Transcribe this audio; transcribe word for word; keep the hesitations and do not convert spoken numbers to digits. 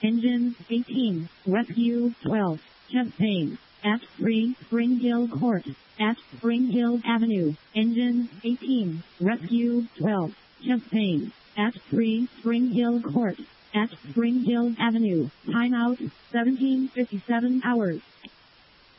Engine eighteen, Rescue twelve, chest pain. At three, Spring Hill Court. At Spring Hill Avenue. Engine eighteen, Rescue twelve, chest pain. At three, Spring Hill Court. At Spring Hill Avenue. Timeout seventeen fifty-seven hours.